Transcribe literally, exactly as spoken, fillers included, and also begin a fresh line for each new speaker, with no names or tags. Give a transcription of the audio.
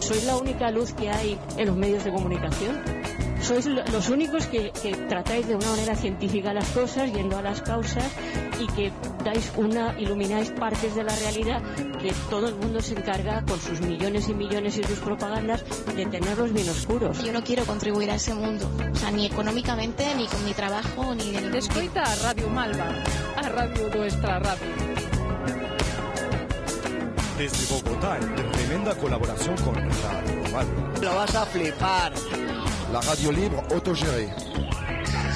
sois la única luz que hay en los medios de comunicación. Sois los únicos que, que tratáis de una manera científica las cosas, yendo a las causas, y que dais una, ilumináis partes de la realidad que todo el mundo se encarga con sus millones y millones y sus propagandas de tenerlos bien oscuros.
Yo no quiero contribuir a ese mundo, o sea, ni económicamente, ni con mi trabajo, ni de ningún tipo.
Escoita a Radio Malva, a Radio Nuestra Radio.
Desde Bogotá, en tremenda colaboración con Radio Malva.
Lo vas a flipar.
La radio libre autogérée.